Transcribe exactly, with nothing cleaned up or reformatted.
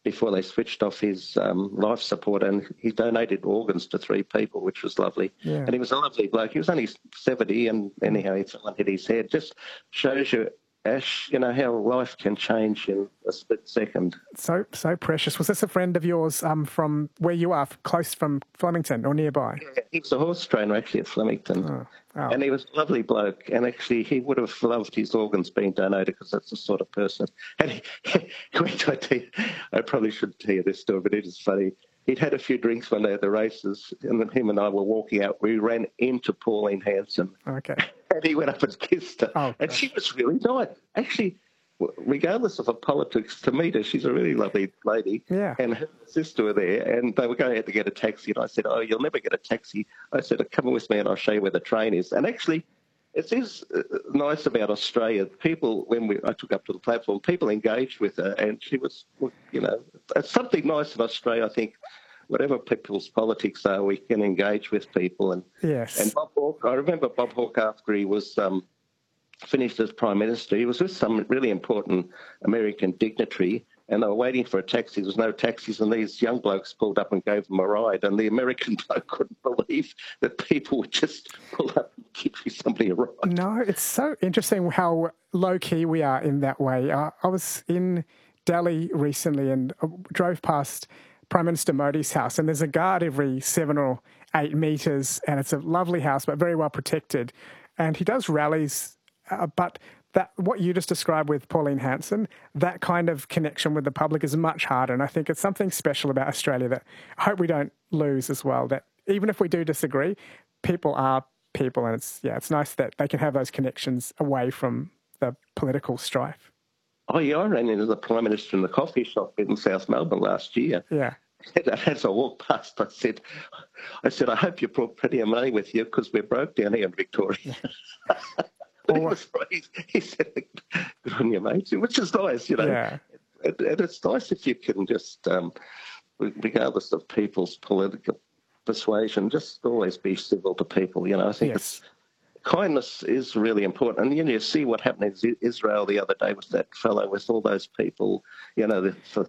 before they switched off his um, life support, and he donated organs to three people, which was lovely. Yeah. And he was a lovely bloke. He was only seventy, and anyhow, he fell and hit his head. Just shows you, Ash, you know, how life can change in a split second. So so precious. Was this a friend of yours um, from where you are, close from Flemington or nearby? Yeah, he was a horse trainer actually at Flemington. Oh, oh. And he was a lovely bloke. And actually, he would have loved his organs being donated because that's the sort of person. And he, he went to, I, tell you, I probably shouldn't tell you this story, but it is funny. He'd had a few drinks one day at the races, and then him and I were walking out. We ran into Pauline Hanson. Okay. And he went up and kissed her. Oh, and gosh. she was really nice. Actually, regardless of her politics, to meet her, she's a really lovely lady. Yeah. And her sister were there, and they were going out to get a taxi. And I said, oh, you'll never get a taxi. I said, come with me and I'll show you where the train is. And actually, it is uh, nice about Australia. People, when we, I took up to the platform, people engaged with her, and she was, you know, it's something nice in Australia, I think. Whatever people's politics are, we can engage with people. And Yes. and Bob Hawke, I remember Bob Hawke after he was um, finished as Prime Minister, he was with some really important American dignitary, and they were waiting for a taxi. There was no taxis, and these young blokes pulled up and gave them a ride. And the American bloke couldn't believe that people would just pull up and give somebody a ride. No, it's so interesting how low-key we are in that way. Uh, I was in Delhi recently and uh, drove past Prime Minister Modi's house, and there's a guard every seven or eight metres, and it's a lovely house, but very well protected. And he does rallies, uh, but that what you just described with Pauline Hanson, that kind of connection with the public is much harder. And I think it's something special about Australia that I hope we don't lose as well, that even if we do disagree, people are people, and it's, yeah, it's nice that they can have those connections away from the political strife. Oh, yeah, I ran into the Prime Minister in the coffee shop in South Melbourne last year. Yeah. And as I walked past, I said, I said, I hope you brought plenty of money with you because we're broke down here in Victoria. But he, was, he, he said, good on you, mate, which is nice, you know. Yeah. And, and it's nice if you can just, um, regardless of people's political persuasion, just always be civil to people, you know. I think Yes. it's kindness is really important. And you know, you see what happened in Israel the other day with that fellow, with all those people, you know, the, for